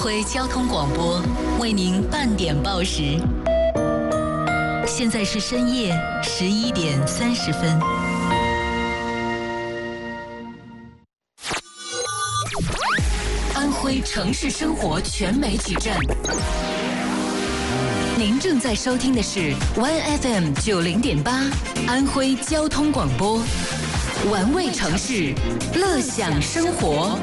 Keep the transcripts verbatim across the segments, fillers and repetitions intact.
徽交通广播为您半点报时。现在是深夜十一点三十分。安徽城市生活全媒体站，您正在收听的是 One F M 九零点八安徽交通广播，玩味城市，乐享生活。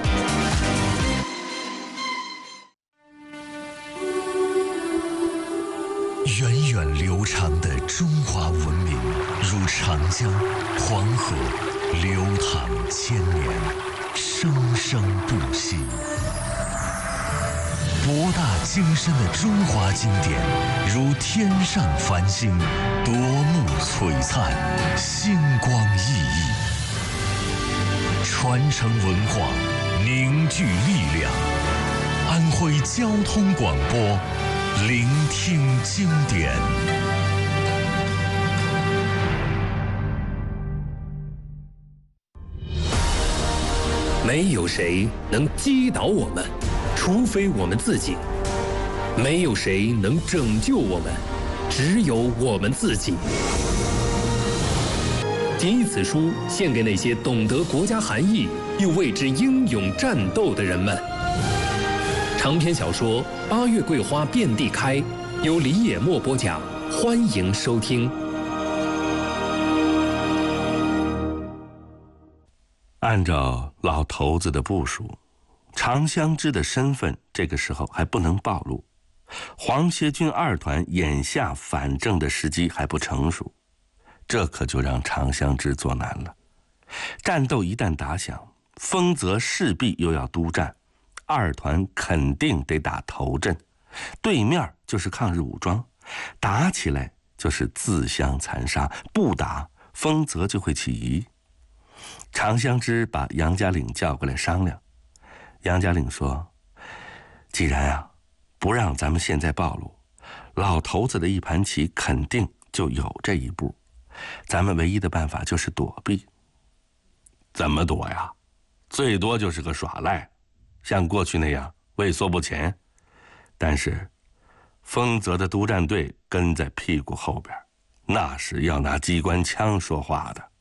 源远流长的中华文明，如长江、黄河，流淌千年，生生不息。博大精深的中华经典，如天上繁星，夺目璀璨，星光熠熠。传承文化，凝聚力量。安徽交通广播，聆听经典。 没有谁能击倒我们，除非我们自己；没有谁能拯救我们，只有我们自己。谨以此书献给那些懂得国家含义又为之英勇战斗的人们。长篇小说《八月桂花遍地开》，由李野墨播讲，欢迎收听。 按照老头子的部署，常香芝的身份这个时候还不能暴露，黄协军二团眼下反正的时机还不成熟，这可就让常香芝作难了。战斗一旦打响，丰泽势必又要督战，二团肯定得打头阵，对面就是抗日武装，打起来就是自相残杀，不打丰泽就会起疑。常香芝把杨家岭叫过来商量，杨家岭说，既然啊不让咱们现在暴露，老头子的一盘棋肯定就有这一步，咱们唯一的办法就是躲避。怎么躲呀？最多就是个耍赖，像过去那样畏缩不前。但是丰泽的督战队跟在屁股后边，那是要拿机关枪说话的。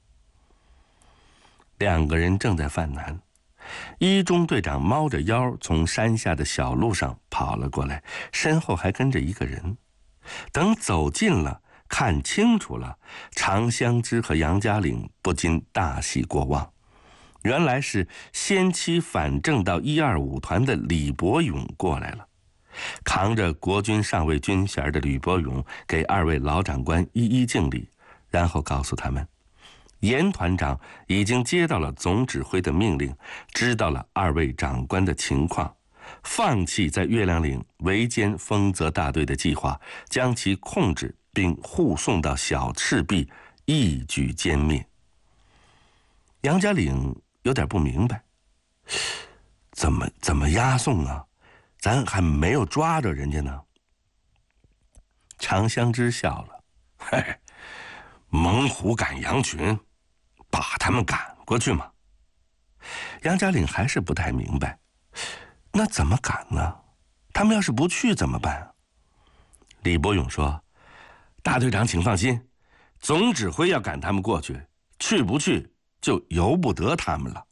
两个人正在犯难，一中队长猫着腰从山下的小路上跑了过来，身后还跟着一个人。等走近了，看清楚了，常香芝和杨家岭不禁大喜过望。原来是先期反正到一二五团的李伯勇过来了。扛着国军上尉军衔的吕伯勇给二位老长官一一敬礼，然后告诉他们，严团长已经接到了总指挥的命令，知道了二位长官的情况，放弃在月亮岭围歼丰泽大队的计划，将其控制并护送到小赤壁，一举歼灭。杨家岭有点不明白，怎么怎么押送啊？咱还没有抓着人家呢。常香芝笑了，嘿，猛虎赶羊群，把他们赶过去嘛。杨家岭还是不太明白，那怎么赶呢？他们要是不去怎么办？李伯勇说，大队长请放心，总指挥要赶他们过去，去不去就由不得他们了。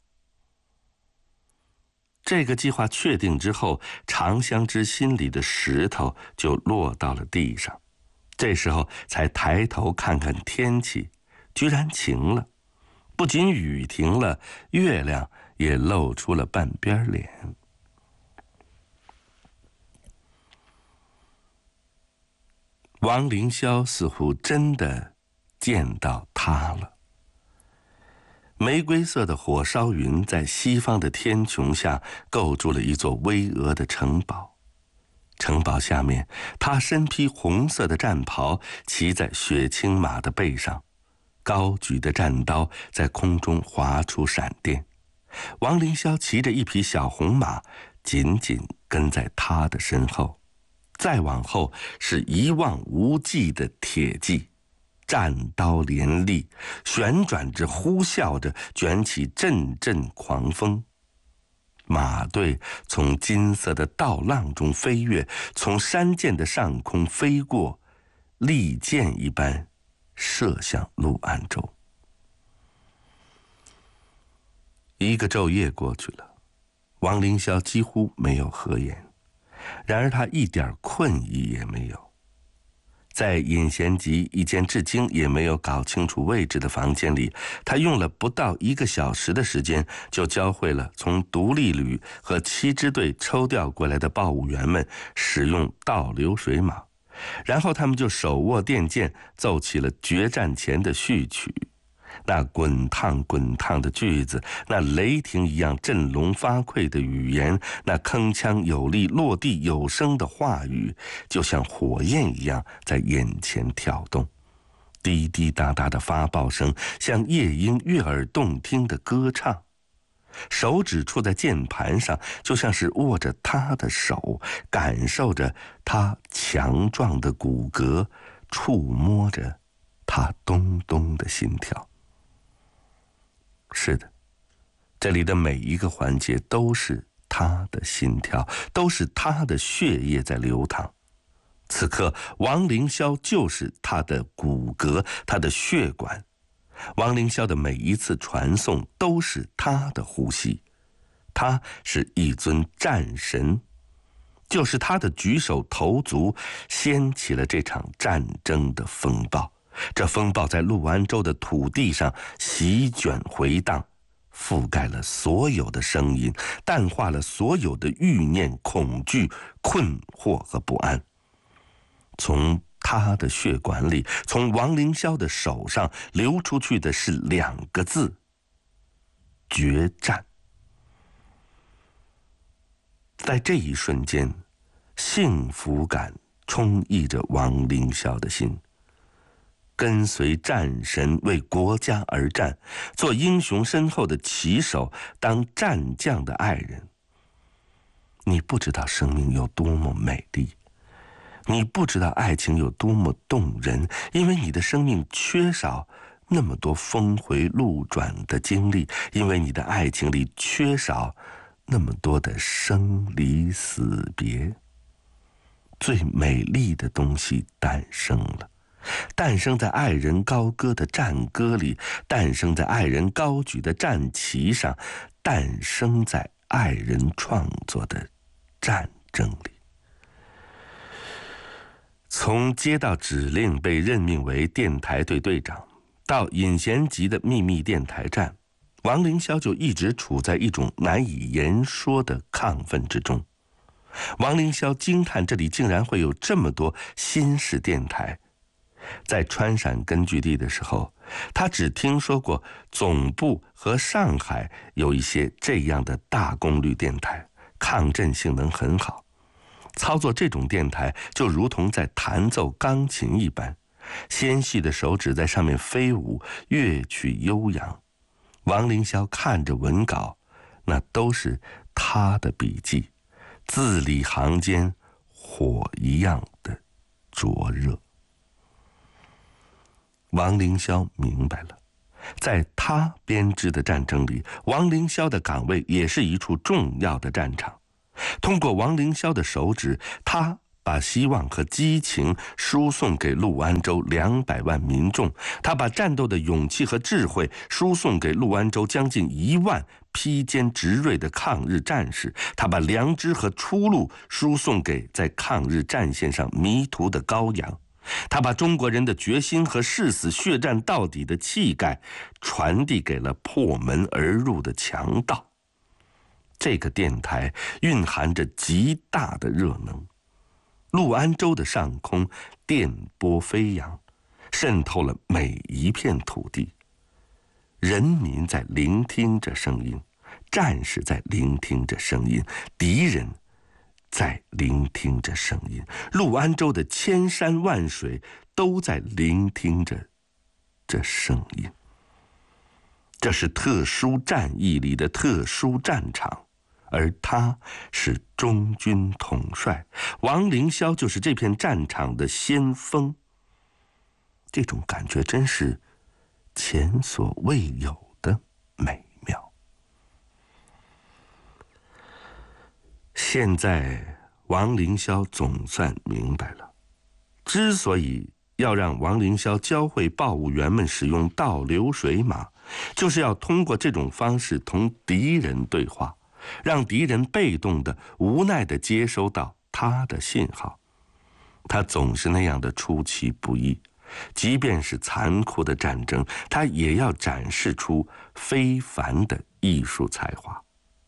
这个计划确定之后，常香芝心里的石头就落到了地上。这时候才抬头看看天气，居然晴了。不仅雨停了，月亮也露出了半边脸。王凌霄似乎真的见到他了。玫瑰色的火烧云在西方的天穹下构筑了一座巍峨的城堡，城堡下面，他身披红色的战袍，骑在雪青马的背上，高举的战刀在空中划出闪电。王凌霄骑着一匹小红马，紧紧跟在他的身后。再往后是一望无际的铁骑，战刀连立，旋转着呼啸着，卷起阵阵狂风。 马队从金色的稻浪中飞跃，从山涧的上空飞过，利箭一般射向陆安州。一个昼夜过去了，王凌霄几乎没有合眼，然而他一点困意也没有。在尹贤吉一间至今也没有搞清楚位置的房间里，他用了不到一个小时的时间，就教会了从独立旅和七支队抽调过来的报务员们使用倒流水马，然后他们就手握电剑，奏起了决战前的序曲。那滚烫滚烫的句子，那雷霆一样振聋发聩的语言，那铿锵有力、落地有声的话语，就像火焰一样在眼前跳动。滴滴答答的发报声，像夜莺悦耳动听的歌唱。手指触在键盘上，就像是握着他的手，感受着他强壮的骨骼，触摸着他咚咚的心跳。是的，这里的每一个环节都是他的心跳，都是他的血液在流淌。此刻，王凌霄就是他的骨骼，他的血管。王凌霄的每一次传送都是他的呼吸。他是一尊战神，就是他的举手投足掀起了这场战争的风暴。这风暴在陆安州的土地上席卷回荡，覆盖了所有的声音，淡化了所有的欲念、恐惧、困惑和不安。从他的血管里，从王凌霄的手上流出去的是两个字：决战。在这一瞬间，幸福感充溢着王凌霄的心。跟随战神为国家而战，做英雄身后的旗手，当战将的爱人。你不知道生命有多么美丽，你不知道爱情有多么动人，因为你的生命缺少那么多峰回路转的经历，因为你的爱情里缺少那么多的生离死别。最美丽的东西诞生了，诞生在爱人高歌的战歌里，诞生在爱人高举的战旗上，诞生在爱人创作的战争里。从接到指令被任命为电台队队长，到尹贤吉的秘密电台站，王凌霄就一直处在一种难以言说的亢奋之中。王凌霄惊叹这里竟然会有这么多新式电台。在川陕根据地的时候，他只听说过总部和上海有一些这样的大功率电台，抗震性能很好。操作这种电台就如同在弹奏钢琴一般，纤细的手指在上面飞舞，乐曲悠扬。王凌霄看着文稿，那都是他的笔记，字里行间火一样的灼热。王凌霄明白了，在他编织的战争里，王凌霄的岗位也是一处重要的战场。通过王凌霄的手指，他把希望和激情输送给陆安州两百万民众，他把战斗的勇气和智慧输送给陆安州将近一万披坚执锐的抗日战士，他把良知和出路输送给在抗日战线上迷途的羔羊，他把中国人的决心和誓死血战到底的气概传递给了破门而入的强盗。这个电台蕴含着极大的热能，陆安州的上空电波飞扬，渗透了每一片土地。人民在聆听着声音，战士在聆听着声音，敌人在聆听着声音，陆安州的千山万水都在聆听着这声音。这是特殊战役里的特殊战场，而他是中军统帅，王凌霄就是这片战场的先锋。这种感觉真是前所未有的美妙。 现在王凌霄总算明白了，之所以要让王凌霄教会报务员们使用倒流水马，就是要通过这种方式同敌人对话，让敌人被动的、无奈的接收到他的信号。他总是那样的出其不意，即便是残酷的战争，他也要展示出非凡的艺术才华。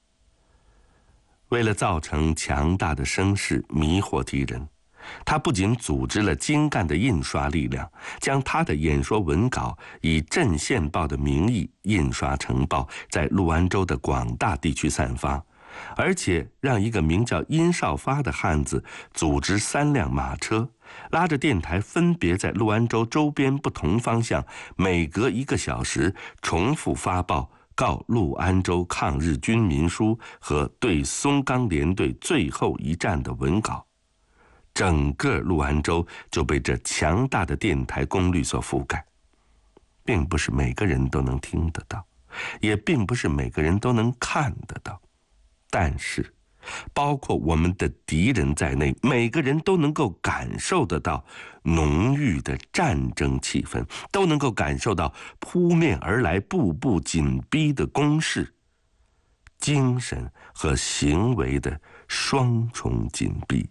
为了造成强大的声势迷惑敌人，他不仅组织了精干的印刷力量，将他的演说文稿以镇县报的名义印刷成报，在陆安州的广大地区散发，而且让一个名叫殷少发的汉子组织三辆马车，拉着电台分别在陆安州周边不同方向，每隔一个小时重复发报告陆安州抗日军民书和对松冈联队最后一战的文稿。整个陆安州就被这强大的电台功率所覆盖，并不是每个人都能听得到，也并不是每个人都能看得到，但是包括我们的敌人在内，每个人都能够感受得到浓郁的战争气氛，都能够感受到扑面而来、步步紧逼的攻势，精神和行为的双重紧逼。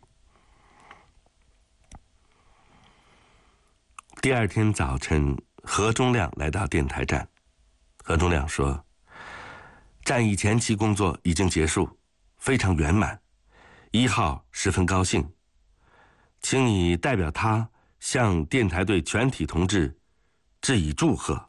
第二天早晨，何忠亮来到电台站。何忠亮说，战役前期工作已经结束，非常圆满，一号十分高兴，请你代表他向电台队全体同志致以祝贺。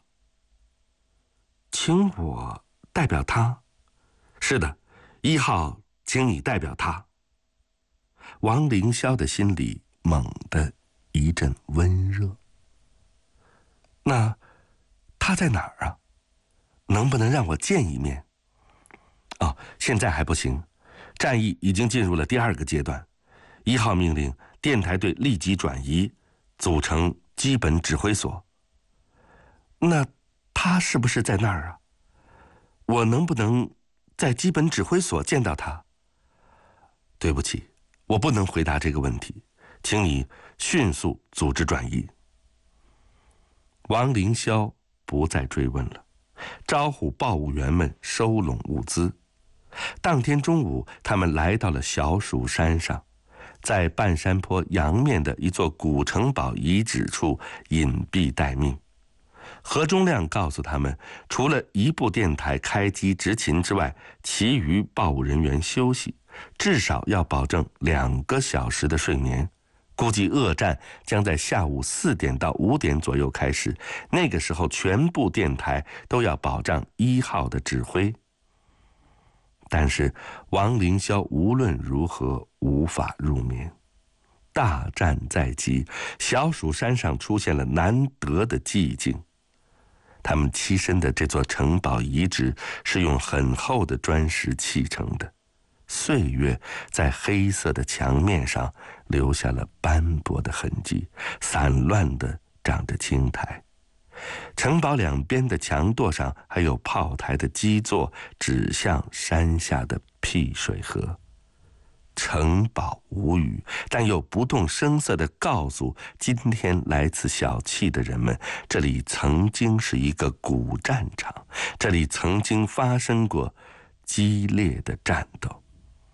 请我代表他？是的，一号请你代表他。王凌霄的心里猛地一阵温热。那他在哪儿啊？能不能让我见一面？哦，现在还不行，战役已经进入了第二个阶段。一号命令电台队立即转移，组成基本指挥所。那他是不是在那儿啊？我能不能在基本指挥所见到他？对不起，我不能回答这个问题，请你迅速组织转移。王凌霄不再追问了，招呼报务员们收拢物资。当天中午，他们来到了小蜀山上，在半山坡阳面的一座古城堡遗址处隐蔽待命。何忠亮告诉他们，除了一部电台开机执勤之外，其余报务人员休息，至少要保证两个小时的睡眠。估计恶战将在下午四点到五点左右开始，那个时候全部电台都要保障一号的指挥。但是王凌霄无论如何无法入眠。大战在即，小蜀山上出现了难得的寂静。他们栖身的这座城堡遗址是用很厚的砖石砌成的，岁月在黑色的墙面上留下了斑驳的痕迹，散乱地长着青苔。城堡两边的墙垛上还有炮台的基座，指向山下的辟水河。城堡无语，但又不动声色地告诉今天来自小憩的人们，这里曾经是一个古战场，这里曾经发生过激烈的战斗。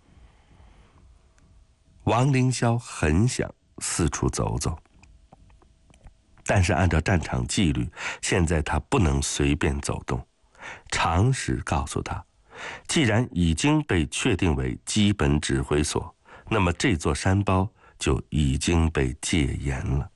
王凌霄很想四处走走，但是按照战场纪律，现在他不能随便走动。常识告诉他，既然已经被确定为基本指挥所，那么这座山包就已经被戒严了。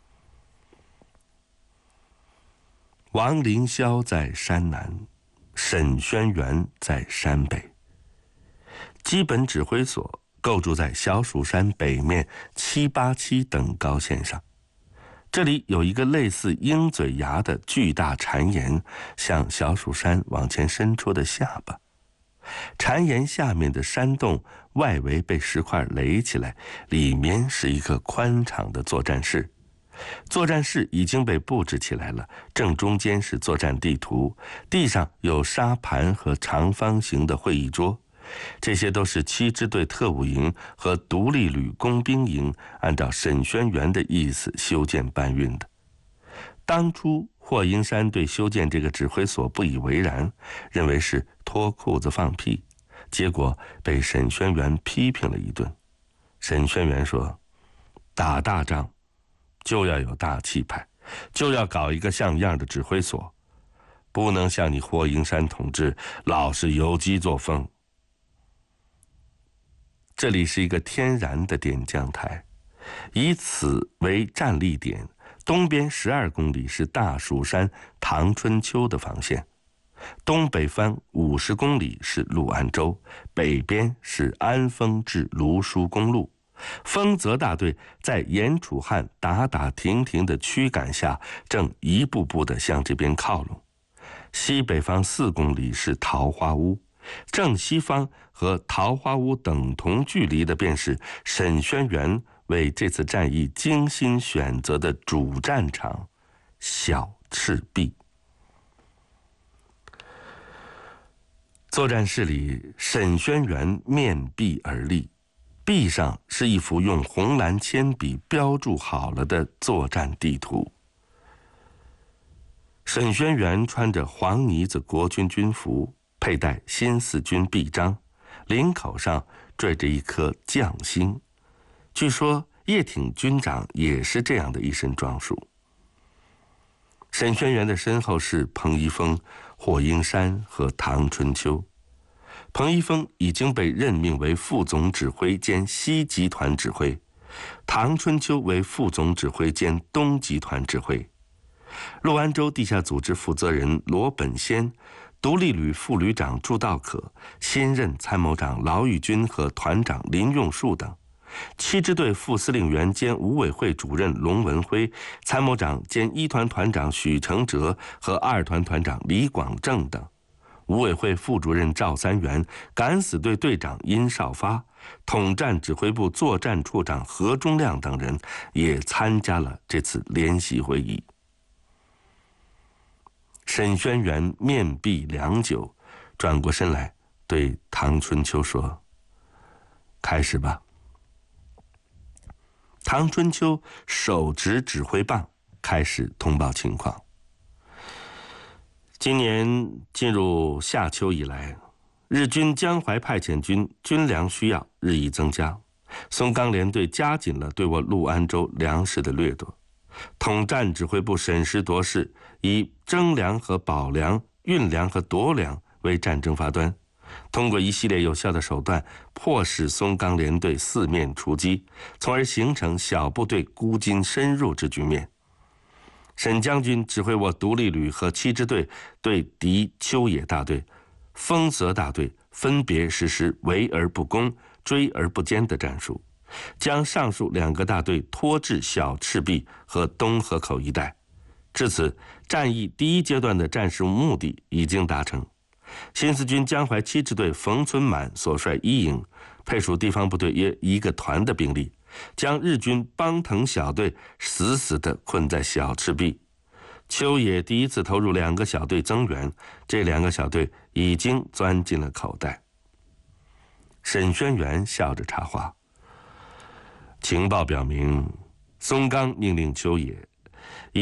王凌霄在山南，沈轩辕在山北。基本指挥所构筑在小蜀山北面七八七等高线上，这里有一个类似鹰嘴牙的巨大谗岩，向小蜀山往前伸出的下巴。谗岩下面的山洞外围被石块垒起来，里面是一个宽敞的作战室。作战室已经被布置起来了，正中间是作战地图，地上有沙盘和长方形的会议桌， 这些都是七支队特务营和独立旅工兵营按照沈轩辕的意思修建搬运的。当初霍英山对修建这个指挥所不以为然，认为是脱裤子放屁，结果被沈轩辕批评了一顿。沈轩辕说，打大仗就要有大气派，就要搞一个像样的指挥所，不能像你霍英山同志老是游击作风。这里是一个天然的点将台，以此为战力点，东边十二公里是大蜀山唐春秋的防线，东北方五十公里是陆安州，北边是安丰至卢疏公路。丰泽大队在严楚汉打打停停的驱赶下，正一步步地向这边靠拢。西北方四公里是桃花坞，正西方和桃花坞等同距离的便是沈轩辕为这次战役精心选择的主战场小赤壁。作战室里，沈轩辕面壁而立，壁上是一幅用红蓝铅笔标注好了的作战地图。沈轩辕穿着黄呢子国军军服，佩戴新四军臂章，领口上缀着一颗将星。据说叶挺军长也是这样的一身装束。沈轩辕的身后是彭一峰、霍英山和唐春秋。彭一峰已经被任命为副总指挥兼西集团指挥，唐春秋为副总指挥兼东集团指挥。陆安州地下组织负责人罗本先、独立旅副旅长祝道可、新任参谋长劳玉军和团长林用树等，七支队副司令员兼武委会主任龙文辉、参谋长兼一团团长许承哲和二团团长李广正等，武委会副主任赵三元、敢死队队长殷少发、统战指挥部作战处长何忠亮等人也参加了这次联席会议。沈轩辕面壁良久，转过身来对唐春秋说：“开始吧。”唐春秋手执指挥棒，开始通报情况。今年进入夏秋以来，日军江淮派遣军军粮需要日益增加，松冈联队加紧了对我陆安州粮食的掠夺。统战指挥部审时度势，以征粮和保粮、运粮和夺粮为战争发端，通过一系列有效的手段，迫使松冈联队四面出击，从而形成小部队孤军深入之局面。沈将军指挥我独立旅和七支队对敌秋野大队、丰泽大队分别实施围而不攻、追而不歼的战术，将上述两个大队拖至小赤壁和东河口一带。至此，战役第一阶段的战术目的已经达成。新四军江淮七支队冯存满所率一营，配属地方部队约一个团的兵力，将日军邦藤小队死死地困在小赤壁。秋野第一次投入两个小队增援，这两个小队已经钻进了口袋。沈轩辕笑着插话：“情报表明，松冈命令秋野